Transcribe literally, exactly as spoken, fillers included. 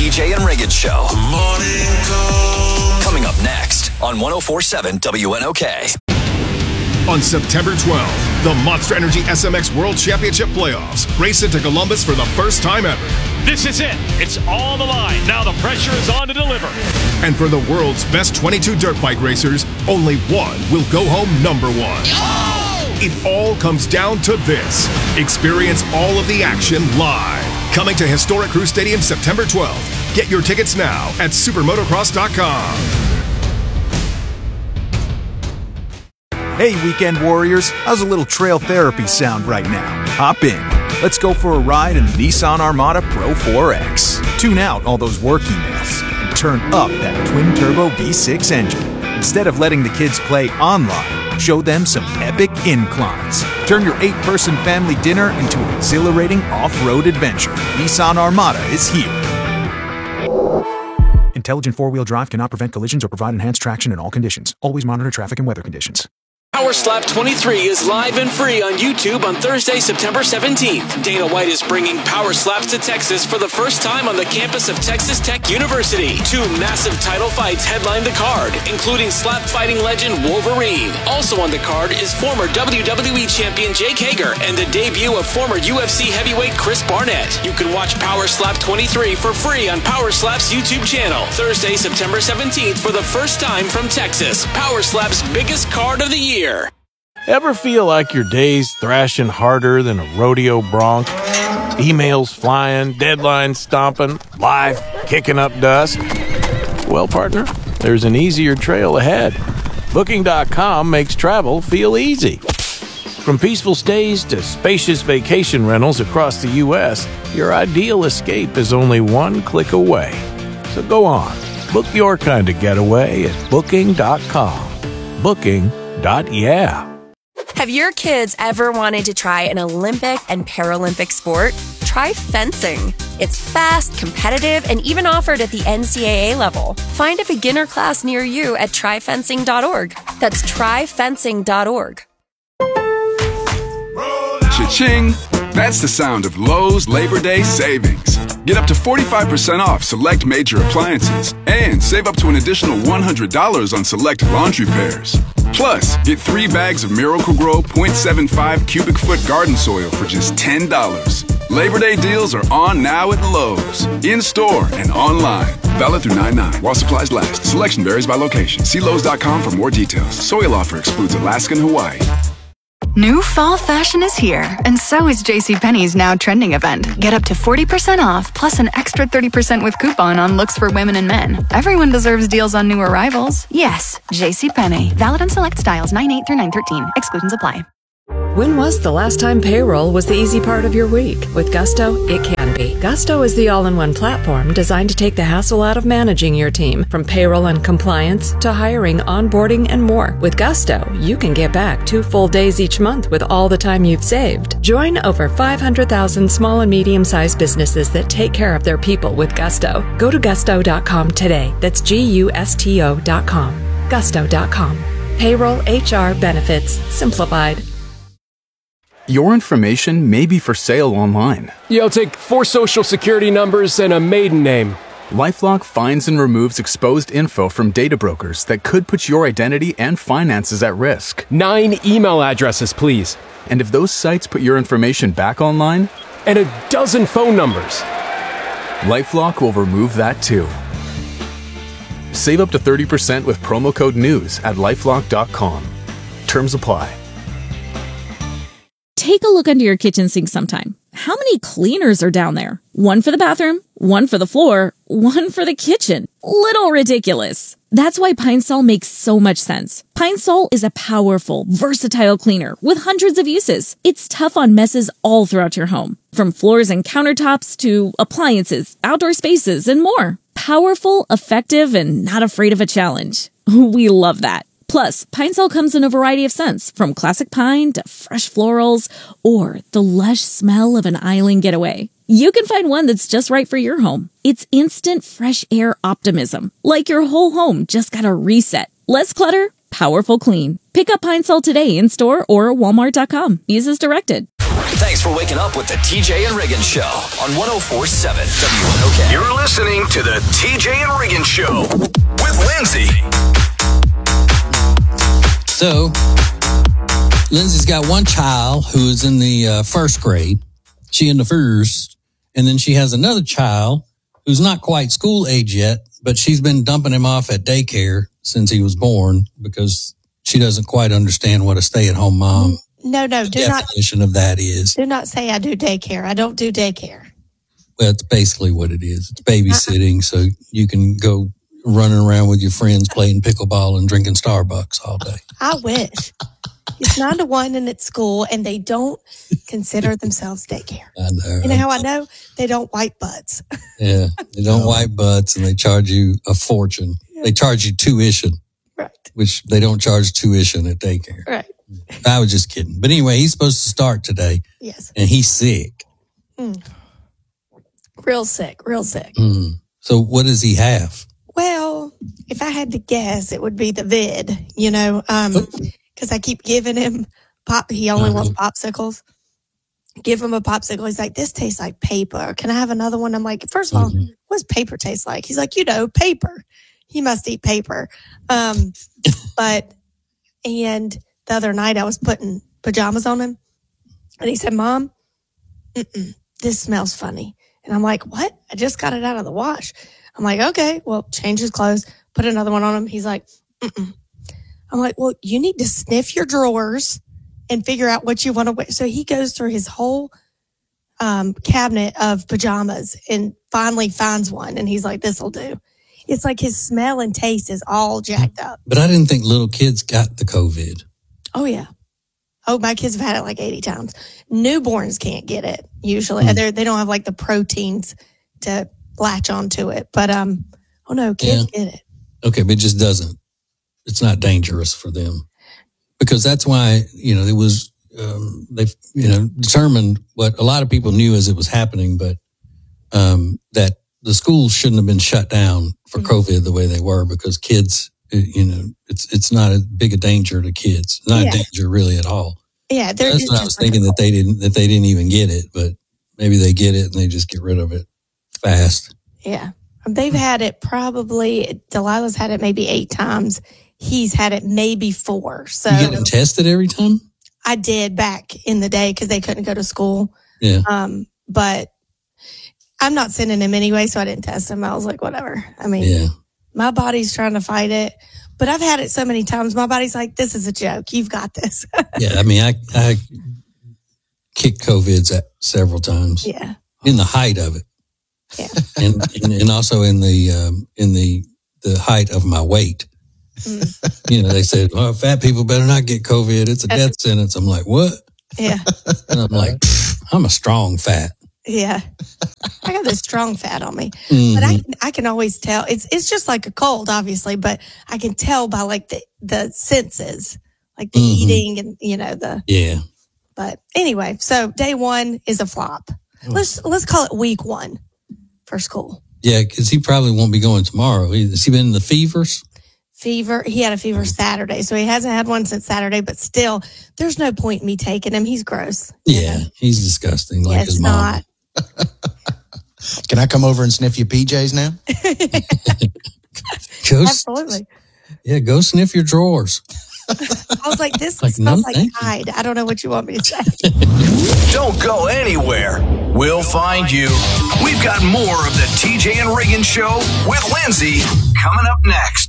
T J and Riggins Show. Morning Call. Coming up next on one oh four point seven W N O K. On September twelfth, the Monster Energy S M X World Championship Playoffs race into Columbus for the first time ever. This is it. It's on the line. Now the pressure is on to deliver. And for the world's best twenty-two dirt bike racers, only one will go home number one. Oh! It all comes down to this. Experience all of the action live. Coming to Historic Crew Stadium September twelfth. Get your tickets now at supermotocross dot com. Hey, weekend warriors, how's a little trail therapy sound right now? Hop in. Let's go for a ride in the Nissan Armada Pro four X. Tune out all those work emails and turn up that twin-turbo V six engine. Instead of letting the kids play online, show them some epic inclines. Turn your eight-person family dinner into an exhilarating off-road adventure. Nissan Armada is here. Intelligent four-wheel drive cannot prevent collisions or provide enhanced traction in all conditions. Always monitor traffic and weather conditions. Power Slap twenty-three is live and free on YouTube on Thursday, September seventeenth. Dana White is bringing Power Slaps to Texas for the first time on the campus of Texas Tech University. Two massive title fights headline the card, including slap fighting legend Wolverine. Also on the card is former W W E champion Jake Hager and the debut of former U F C heavyweight Chris Barnett. You can watch Power Slap twenty-three for free on Power Slap's YouTube channel. Thursday, September seventeenth for the first time from Texas. Power Slap's biggest card of the year. Ever feel like your day's thrashing harder than a rodeo bronc? Emails flying, deadlines stomping, life kicking up dust? Well, partner, there's an easier trail ahead. Booking dot com makes travel feel easy. From peaceful stays to spacious vacation rentals across the U S, your ideal escape is only one click away. So go on, book your kind of getaway at Booking dot com. Booking. Dot yeah. Have your kids ever wanted to try an Olympic and Paralympic sport? Try fencing. It's fast, competitive, and even offered at the N C double A level. Find a beginner class near you at try fencing dot org. That's try fencing dot org. Cha-ching! That's the sound of Lowe's Labor Day savings. Get up to forty-five percent off select major appliances and save up to an additional one hundred dollars on select laundry pairs. Plus, get three bags of Miracle-Gro point seven five cubic foot garden soil for just ten dollars. Labor Day deals are on now at Lowe's, in-store and online. Valid through nine nine while supplies last. Selection varies by location. See Lowe's dot com for more details. Soil offer excludes Alaska and Hawaii. New fall fashion is here, and so is JCPenney's Now Trending event. Get up to forty percent off, plus an extra thirty percent with coupon on looks for women and men. Everyone deserves deals on new arrivals. Yes, JCPenney. Valid on select styles nine eight through nine thirteen. Exclusions apply. When was the last time payroll was the easy part of your week? With Gusto, it can be. Gusto is the all-in-one platform designed to take the hassle out of managing your team, from payroll and compliance to hiring, onboarding, and more. With Gusto, you can get back two full days each month with all the time you've saved. Join over five hundred thousand small and medium-sized businesses that take care of their people with Gusto. Go to gusto dot com today. That's G U S T O dot com. gusto dot com. Payroll, H R, benefits, simplified. Your information may be for sale online. Yo, take four social security numbers and a maiden name. LifeLock finds and removes exposed info from data brokers that could put your identity and finances at risk. Nine email addresses, please. And if those sites put your information back online? And a dozen phone numbers. LifeLock will remove that too. Save up to thirty percent with promo code NEWS at lifelock dot com. Terms apply. Take a look under your kitchen sink sometime. How many cleaners are down there? One for the bathroom, one for the floor, one for the kitchen. Little ridiculous. That's why Pine Sol makes so much sense. Pine Sol is a powerful, versatile cleaner with hundreds of uses. It's tough on messes all throughout your home, from floors and countertops to appliances, outdoor spaces, and more. Powerful, effective, and not afraid of a challenge. We love that. Plus, Pine Sol comes in a variety of scents, from classic pine to fresh florals or the lush smell of an island getaway. You can find one that's just right for your home. It's instant fresh air optimism, like your whole home just got a reset. Less clutter, powerful clean. Pick up Pine Sol today in store or walmart dot com. Use as directed. Thanks for waking up with the T J and Riggins Show on one oh four point seven W N O K. You're listening to the T J and Riggins Show with Lindsay. So, Lindsay's got one child who's in the uh, first grade. She in the first. And then she has another child who's not quite school age yet, but she's been dumping him off at daycare since he was born because she doesn't quite understand what a stay-at-home mom No, no, do not. definition of that is. Do not say I do daycare. I don't do daycare. Well, it's basically what it is. It's babysitting, so you can go running around with your friends playing pickleball and drinking Starbucks all day. I wish. It's nine to one and it's school, and they don't consider themselves daycare. I know. You know how I know? They don't wipe butts. Yeah, they don't wipe butts, and they charge you a fortune. They charge you tuition, right? Which they don't charge tuition at daycare. Right. I was just kidding. But anyway, he's supposed to start today. Yes. And he's sick. Mm. Real sick, real sick. Mm. So what does he have? Well, if I had to guess, it would be the vid, you know, um, because I keep giving him pop. He only Uh-huh. wants popsicles. Give him a popsicle. He's like, this tastes like paper. Can I have another one? I'm like, first of all, Mm-hmm. what does paper taste like? He's like, you know, paper. He must eat paper. Um, but, and the other night I was putting pajamas on him and he said, Mom, mm-mm, this smells funny. And I'm like, what? I just got it out of the wash. I'm like, okay, well, change his clothes, put another one on him. He's like, mm-mm. I'm like, well, you need to sniff your drawers and figure out what you want to wear. So he goes through his whole um, cabinet of pajamas and finally finds one. And he's like, this'll do. It's like his smell and taste is all jacked up. But I didn't think little kids got the COVID. Oh, yeah. Oh, my kids have had it like eighty times. Newborns can't get it usually. Mm. They're, they don't have like the proteins to latch onto it. But, um, oh no, kids Yeah. get it. Okay, but it just doesn't. It's not dangerous for them. Because that's why, you know, it was, um, they, you know, determined what a lot of people knew as it was happening, but um, that the schools shouldn't have been shut down for Mm-hmm. COVID the way they were because kids, you know, it's it's not as big a danger to kids. It's not Yeah. a danger really at all. Yeah, they're That's it's what I just was like thinking a- that they didn't that they didn't even get it, but maybe they get it and they just get rid of it fast. Yeah. They've had it probably, Delilah's had it maybe eight times. He's had it maybe four. So You get them tested every time? I did back in the day because they couldn't go to school. Yeah. Um, but I'm not sending him anyway, so I didn't test him. I was like, whatever. I mean, Yeah. my body's trying to fight it. But I've had it so many times. My body's like, this is a joke. You've got this. Yeah, I mean, I I kicked COVIDs at several times. Yeah. In the height of it. Yeah. And and, and also in the um, in the the height of my weight. Mm. You know, they said, "Oh, fat people better not get COVID. It's a death sentence." I'm like, "What?" Yeah. And I'm like, "I'm a strong fat." Yeah. I got this strong fat on me. Mm-hmm. But I I can always tell. It's it's just like a cold, obviously, but I can tell by like the, the senses, like the Mhm. eating and, you know, the, Yeah. but anyway, so day one is a flop. Let's, let's call it week one for school. Yeah, because he probably won't be going tomorrow. He- Has he been in the fevers? Fever. He had a fever Saturday, so he hasn't had one since Saturday, but still, there's no point in me taking him. He's gross. Yeah, he's disgusting. Like Yeah, his it's mom. not. Can I come over and sniff your P Js now? Go, Absolutely. yeah, go sniff your drawers. I was like, this Like, smells no, like thank you. Tide. I don't know what you want me to say. Don't go anywhere. We'll find you. We've got more of the T J and Riggins Show with Lindsay coming up next.